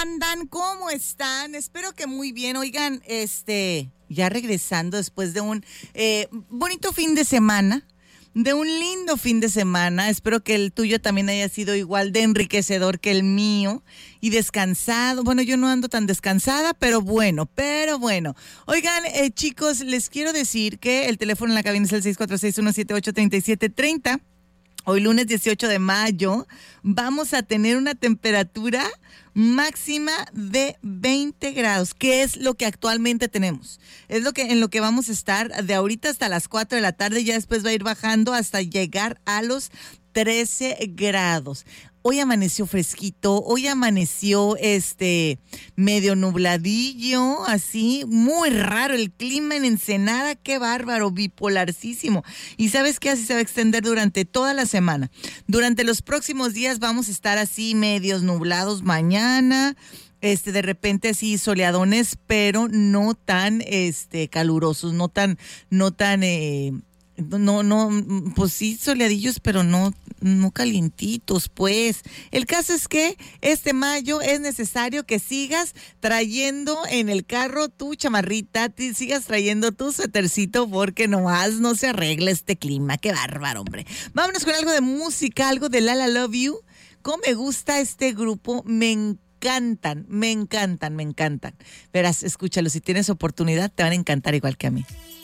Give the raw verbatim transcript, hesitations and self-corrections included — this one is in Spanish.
andan? ¿Cómo están? Espero que muy bien. Oigan, este, ya regresando después de un eh, bonito fin de semana, de un lindo fin de semana. Espero que el tuyo también haya sido igual de enriquecedor que el mío y descansado. Bueno, yo no ando tan descansada, pero bueno, pero bueno. Oigan, eh, chicos, les quiero decir que el teléfono en la cabina es el seis cuatro seis, uno siete ocho, tres siete tres cero. Hoy lunes dieciocho de mayo vamos a tener una temperatura máxima de veinte grados, que es lo que actualmente tenemos. Es lo que en lo que vamos a estar de ahorita hasta las cuatro de la tarde, ya después va a ir bajando hasta llegar a los trece grados. Hoy amaneció fresquito, hoy amaneció este medio nubladillo, así, muy raro el clima en Ensenada, qué bárbaro, bipolarcísimo. Y ¿sabes qué? Así se va a extender durante toda la semana. Durante los próximos días vamos a estar así medios nublados mañana, este de repente así soleadones, pero no tan este calurosos, no tan no tan eh, No, no, pues sí, soleadillos, pero no, no calientitos, pues. El caso es que este mayo es necesario que sigas trayendo en el carro tu chamarrita, te sigas trayendo tu suétercito, porque nomás no se arregla este clima. Qué bárbaro, hombre. Vámonos con algo de música, algo de La La Love You. ¿Cómo me gusta este grupo? Me encantan, me encantan, me encantan. Verás, escúchalo, si tienes oportunidad, te van a encantar igual que a mí.